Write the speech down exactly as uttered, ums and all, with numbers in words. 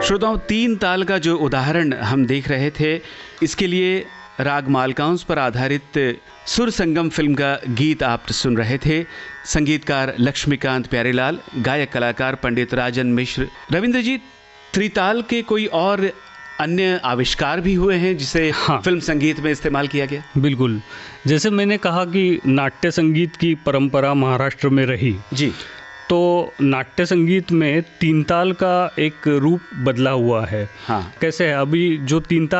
श्रोताओं, तीन ताल का जो उदाहरण हम देख रहे थे, इसके लिए राग मालकांस पर आधारित सुर संगम फिल्म का गीत आप सुन रहे थे। संगीतकार लक्ष्मीकांत प्यारेलाल, गायक कलाकार पंडित राजन मिश्र। रविंद्र जी, त्रिताल के कोई और अन्य आविष्कार भी हुए हैं जिसे हाँ। फिल्म संगीत में इस्तेमाल किया गया? बिल्कुल, जैसे मैंने कहा कि नाट्य संगीत की परंपरा महाराष्ट्र में रही जी, तो नाट्य संगीत में तीन ताल का एक रूप बदला हुआ है। हाँ। कैसे है, अभी जो तीन ताल